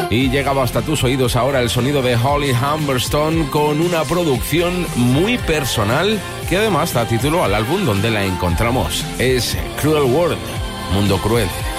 Y llegaba hasta tus oídos ahora el sonido de Holly Humberstone con una producción muy personal que además da título al álbum donde la encontramos. Es Cruel World, Mundo Cruel.